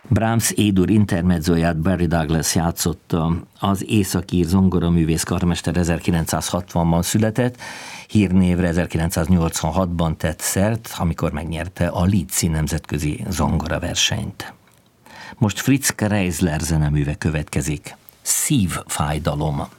Brahms édur intermedzóját Barry Douglas játszotta. Az északír zongoraművész karmester 1960-ban született, hírnévre 1986-ban tett szert, amikor megnyerte a Leedszi nemzetközi zongoraversenyt. Most Fritz Kreisler zeneműve következik. Szívfájdalom.